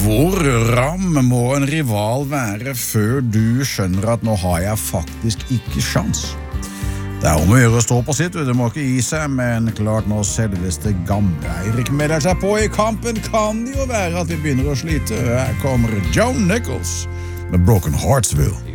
Hvor ram må en rival være før du skjønner at nå har jeg faktisk ikke sjans? Det om å gjøre å stå på sitt, det må ikke gi seg, men klart når selveste gamle Eirik melder seg på i kampen, kan det jo være at vi begynner å slite. Her kommer Joe Nichols med Broken Heartsville.